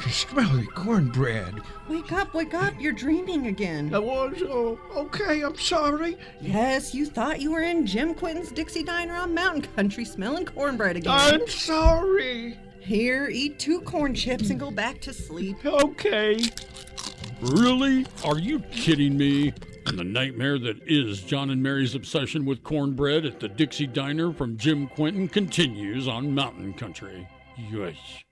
smelly cornbread. Wake up, you're dreaming again. Okay, I'm sorry. Yes, you thought you were in Jim Quinton's Dixie Diner on Mountain Country smelling cornbread again. I'm sorry. Here, eat 2 corn chips and go back to sleep. Okay. Really? Are you kidding me? And the nightmare that is John and Mary's obsession with cornbread at the Dixie Diner from Jim Quinton continues on Mountain Country. Yes.